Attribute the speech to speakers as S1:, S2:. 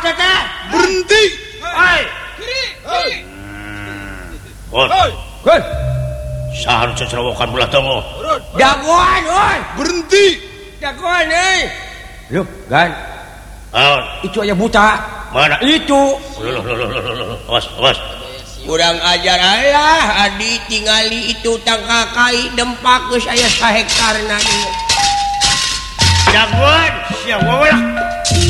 S1: teteh?
S2: Berhenti.
S1: Hei.
S3: Kun.
S1: Seharusnya cerowokan belah tunggu.
S4: Jagoan, oi.
S2: Berhenti.
S4: Jagoan, euy.
S3: Loh, Gan. Itu aya buta.
S1: Mana?
S3: Itu.
S1: Loh. Awas.
S4: Kurang ajar Allah, adi tingali itu tangkakai dempak geus aya 1 hektarna ieu.
S1: Jagoan, sia wae lah.